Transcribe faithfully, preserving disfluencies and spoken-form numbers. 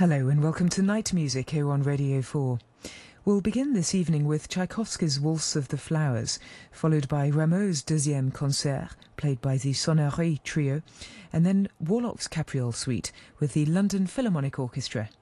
Hello and welcome to Night Music here on Radio four. We'll begin this evening with Tchaikovsky's Waltz of the Flowers, followed by Rameau's Deuxième Concert, played by the Sonnerie Trio, and then Warlock's Capriole Suite with the London Philharmonic Orchestra.